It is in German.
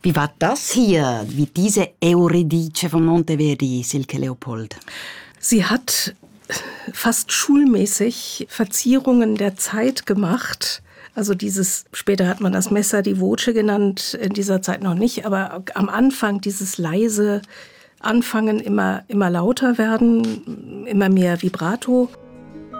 Wie war das hier, wie diese Euridice von Monteverdi, Silke Leopold? Sie hat fast schulmäßig Verzierungen der Zeit gemacht. Also später hat man das Messer di voce genannt, in dieser Zeit noch nicht, aber am Anfang dieses leise Anfangen, immer lauter werden, immer mehr Vibrato.